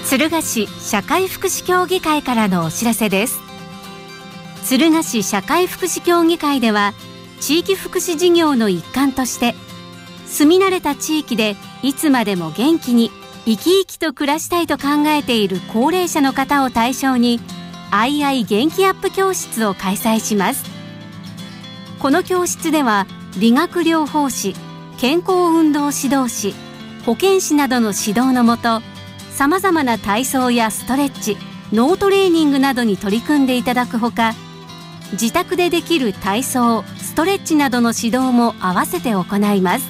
敦賀市社会福祉協議会からのお知らせです。敦賀市社会福祉協議会では、地域福祉事業の一環として、住み慣れた地域でいつまでも元気に生き生きと暮らしたいと考えている高齢者の方を対象に、アイアイ元気アップ教室を開催します。この教室では、理学療法士、健康運動指導士、保健師などの指導のもと、さまざまな体操やストレッチ、脳トレーニングなどに取り組んでいただくほか、自宅でできる体操、ストレッチなどの指導も合わせて行います。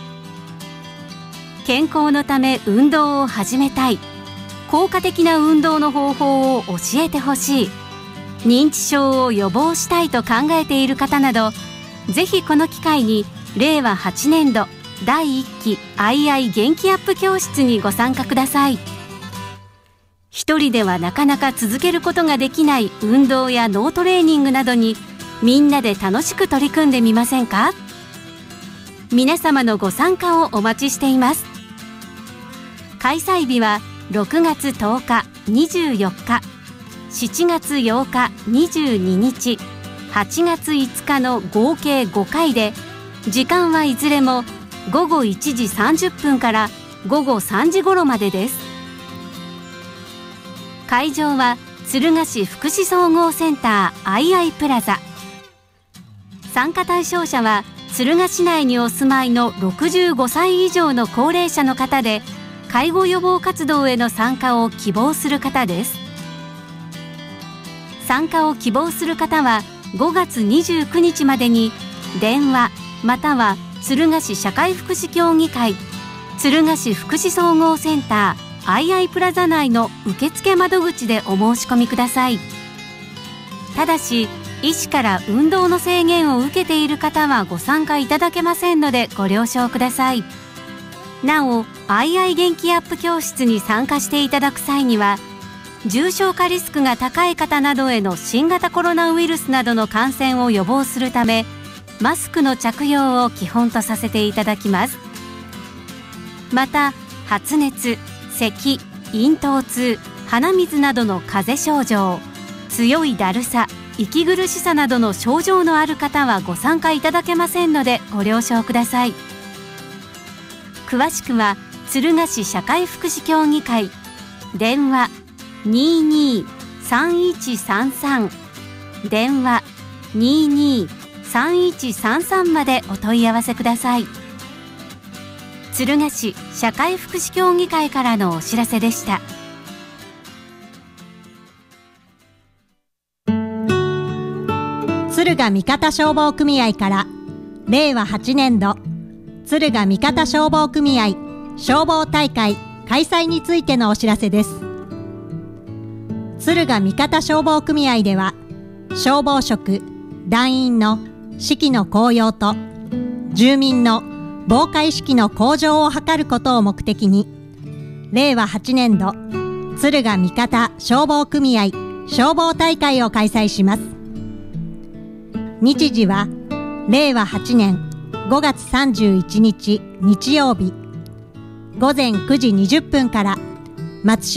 健康のため運動を始めたい、効果的な運動の方法を教えてほしい、認知症を予防したいと考えている方など、ぜひこの機会に令和8年度第1期アイアイ元気アップ教室にご参加ください。一人ではなかなか続けることができない運動や脳トレーニングなどに、みんなで楽しく取り組んでみませんか？皆様のご参加をお待ちしています。開催日は6月10日、24日、7月8日、22日、8月5日の合計5回で、時間はいずれも午後1時30分から午後3時頃までです。会場は敦賀市福祉総合センターアイアイプラザ。参加対象者は敦賀市内にお住まいの65歳以上の高齢者の方で、介護予防活動への参加を希望する方です。参加を希望する方は5月29日までに電話または敦賀市社会福祉協議会敦賀市福祉総合センターアイアイプラザ内の受付窓口でお申し込みください。ただし、医師から運動の制限を受けている方はご参加いただけませんのでご了承ください。なお、アイアイ元気アップ教室に参加していただく際には、重症化リスクが高い方などへの新型コロナウイルスなどの感染を予防するため、マスクの着用を基本とさせていただきます。また、発熱、咳、咽頭痛、鼻水などの風邪症状、強いだるさ、息苦しさなどの症状のある方はご参加いただけませんのでご了承ください。詳しくは敦賀市社会福祉協議会電話22-3133電話22-3133までお問い合わせください。敦賀市社会福祉協議会からのお知らせでした。 敦賀味方消防組合から令和8年度敦賀味方消防組合消防大会開催についてのお知らせです。敦賀味方消防組合では、消防職、団員の士気の高揚と住民の防火意識の向上を図ることを目的に、令和8年度敦賀味方消防組合消防大会を開催します。日時は令和8年5月31日日曜日午前9時20分から松島